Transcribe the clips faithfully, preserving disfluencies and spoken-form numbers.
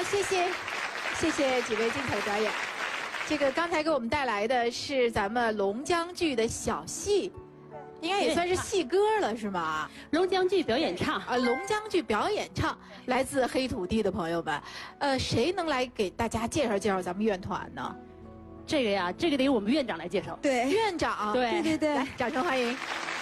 好，谢谢，谢谢几位精彩的表演。这个刚才给我们带来的是咱们龙江剧的小戏，应该也算是戏歌了，是吗？ 龙江剧表演唱啊，龙江剧表演唱，来自黑土地的朋友们，呃，谁能来给大家介绍介绍咱们院团呢？ 这个呀，这个得由我们院长来介绍。 对，院长， 对对对对，来，掌声欢迎。你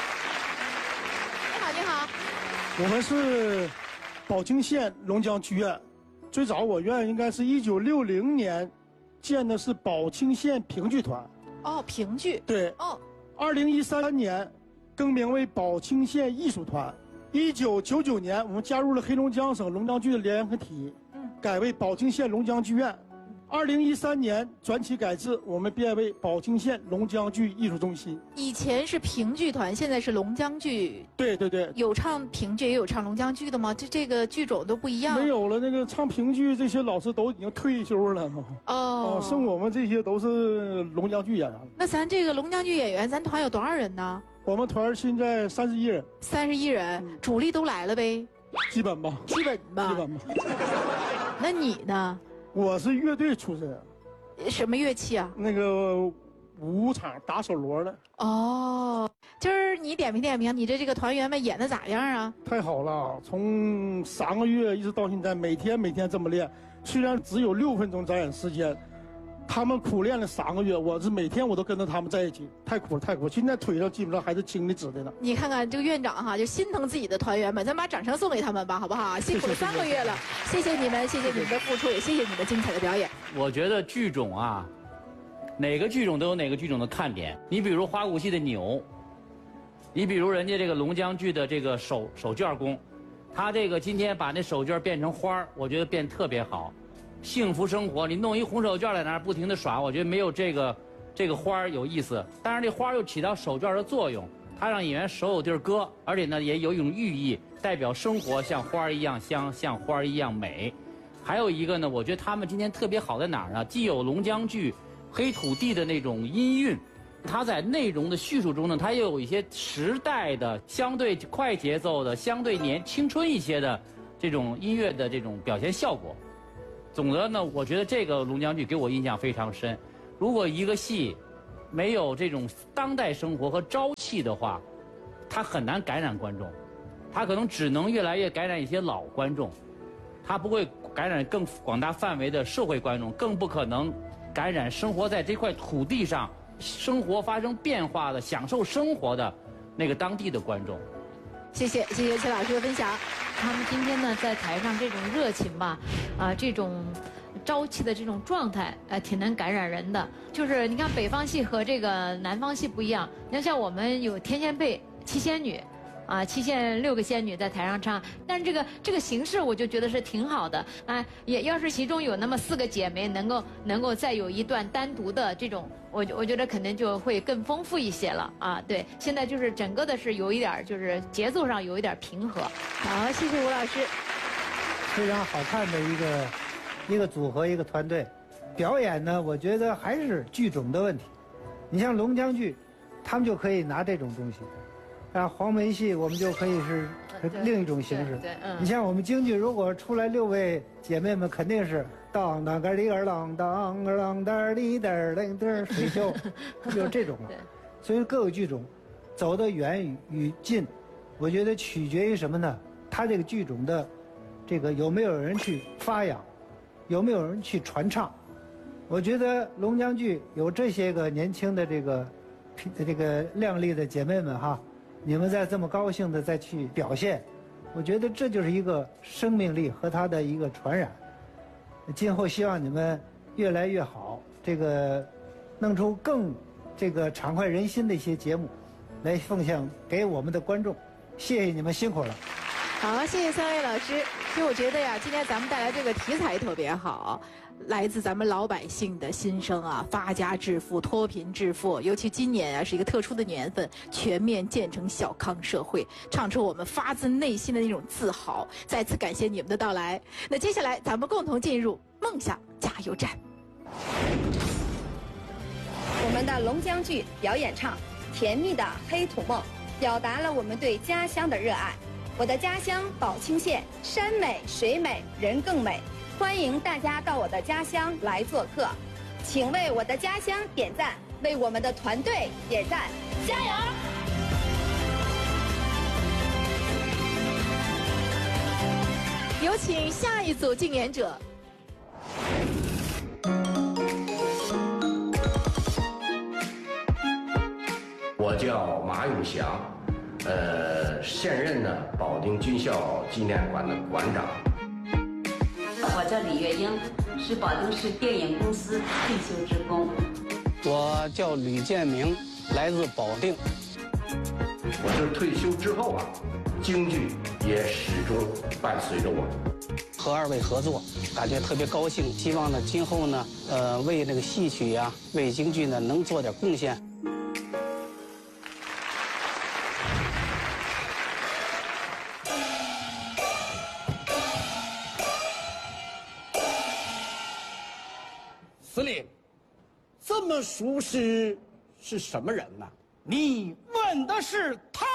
好，你好。 我们是宝清县龙江剧院，最早我院应该是一九六零年建的是宝清县评剧团。 哦，评剧。 对。哦。二零一三年更名为宝清县艺术团。一九九九年我们加入了黑龙江省龙江剧的联合体，嗯，改为宝清县龙江剧院。二零一三年转起改制，我们变为宝清县龙江剧艺术中心。 以前是评剧团，现在是龙江剧。 对对对。 有唱评剧也有唱龙江剧的吗？这这个剧种都不一样。 没有了，那个唱评剧这些老师都已经退休了。 哦。 哦，剩我们这些都是龙江剧演员。 那咱这个龙江剧演员，咱团有多少人呢？ 我们团现在三十一人。 三十一人，嗯、主力都来了呗？ 基本吧。 基本吧。 基本吧。 那你呢？ 我是乐队出身。 什么乐器啊？ 那个舞场打手锣的。 哦，今儿你点评点评，你这这个团员们演的咋样啊？ 太好了，从三个月一直到现在，每天每天这么练，虽然只有六分钟展演时间，他们苦练了三个月，我是每天我都跟着他们在一起，太苦了太苦了，现在腿上基本上还是青的紫的呢。 你看看这个院长哈，就心疼自己的团员们，咱把掌声送给他们吧，好不好？辛苦了三个月了，谢谢你们，谢谢你们的付出，也谢谢你们精彩的表演。 我觉得剧种啊，哪个剧种都有哪个剧种的看点。你比如花鼓戏的扭，你比如人家这个龙江剧的这个手手绢功，他这个今天把那手绢变成花儿，我觉得变特别好。幸福生活，你弄一红手绢在那儿不停地耍，我觉得没有这个这个花儿有意思。当然，这花儿又起到手绢的作用，它让演员手有地儿搁，而且呢也有一种寓意，代表生活像花儿一样香，像花儿一样美。还有一个呢，我觉得他们今天特别好在哪儿呢？既有龙江剧黑土地的那种音韵，它在内容的叙述中呢，它又有一些时代的相对快节奏的、相对年青春一些的这种音乐的这种表现效果。总的呢，我觉得这个龙江剧给我印象非常深。如果一个戏没有这种当代生活和朝气的话，它很难感染观众，它可能只能越来越感染一些老观众，它不会感染更广大范围的社会观众，更不可能感染生活在这块土地上、生活发生变化的、享受生活的那个当地的观众。 谢谢，谢谢崔老师的分享。 他们今天呢，在台上这种热情吧，啊、呃，这种朝气的这种状态，呃，挺能感染人的。就是你看北方戏和这个南方戏不一样，你看像我们有天仙配七仙女。啊，七仙六个仙女在台上唱，但是这个这个形式我就觉得是挺好的啊。也要是其中有那么四个姐妹能够能够再有一段单独的这种，我我觉得肯定就会更丰富一些了啊。对，现在就是整个的是有一点就是节奏上有一点平和。 好，谢谢吴老师。 非常好看的一个一个组合一个团队，表演呢，我觉得还是剧种的问题。你像龙江剧，他们就可以拿这种东西。啊，黄梅戏我们就可以是另一种形式。 对，嗯。 你像我们京剧，如果出来六位姐妹们，肯定是当当个里个啷当个啷当里噔噔噔水袖，就是这种了。所以各有剧种，走得远与与近，我觉得取决于什么呢？它这个剧种的这个有没有人去发扬，有没有人去传唱。我觉得龙江剧有这些个年轻的这个这个靓丽的姐妹们哈。你们再这么高兴的再去表现，我觉得这就是一个生命力和它的一个传染。今后希望你们越来越好，这个弄出更这个畅快人心的一些节目，来奉献给我们的观众。谢谢你们辛苦了。 好，谢谢三位老师。其实我觉得呀，今天咱们带来这个题材特别好，来自咱们老百姓的心声啊，发家致富、脱贫致富。尤其今年啊，是一个特殊的年份，全面建成小康社会，唱出我们发自内心的那种自豪。再次感谢你们的到来。那接下来咱们共同进入梦想加油站。 我们的龙江剧表演唱《甜蜜的黑土梦》，表达了我们对家乡的热爱。我的家乡宝清县，山美水美人更美， 欢迎大家到我的家乡来做客，请为我的家乡点赞，为我们的团队点赞，加油！ 有请下一组竞演者。 我叫马永祥，呃，现任呢保定军校纪念馆的馆长。 我叫李月英，是保定市电影公司退休职工。 我叫吕建明，来自保定。 我这退休之后啊，京剧也始终伴随着我。 和二位合作，感觉特别高兴。希望呢，今后呢，呃，为那个戏曲呀、为京剧呢，能做点贡献。 司令，这么熟识是什么人呢？你问的是他。